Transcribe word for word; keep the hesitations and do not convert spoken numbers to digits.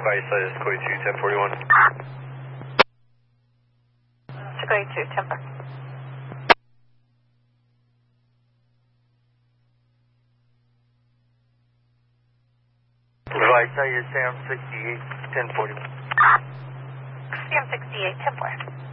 Advice is Koi two, ten forty-one. Koi two, ten forty-one. Advice is Sam sixty-eight, ten forty-one. Sam sixty-eight, ten forty-one.